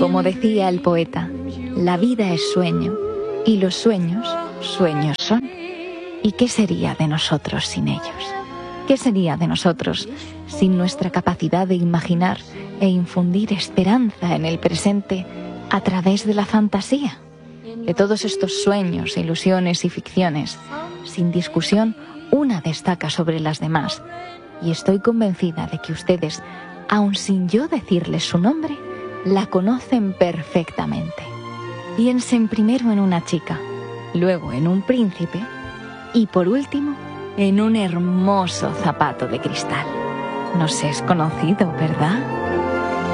Como decía el poeta, la vida es sueño y los sueños, sueños son. ¿Y qué sería de nosotros sin ellos? ¿Qué sería de nosotros sin nuestra capacidad de imaginar e infundir esperanza en el presente a través de la fantasía? De todos estos sueños, ilusiones y ficciones, sin discusión, una destaca sobre las demás. Y estoy convencida de que ustedes, aun sin yo decirles su nombre, la conocen perfectamente. Piensen primero en una chica, luego en un príncipe y por último en un hermoso zapato de cristal. Nos es conocido, ¿verdad?